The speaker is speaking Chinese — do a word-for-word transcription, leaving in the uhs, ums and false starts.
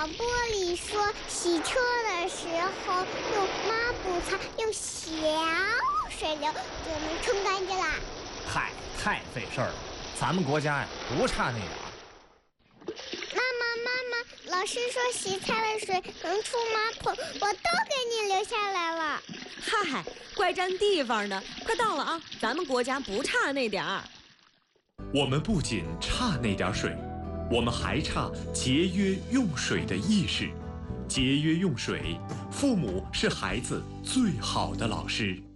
广播里说，洗车的时候用抹布擦，用小水流就能冲干净啦。 嗨，太费事儿了，咱们国家呀不差那点儿。 妈妈妈妈，老师说洗菜的水能出马桶，我都给你留下来了。 嗨，怪占地方的，快到了啊！咱们国家不差那点儿。 我们不仅差那点水，我们还差节约用水的意识。节约用水，父母是孩子最好的老师。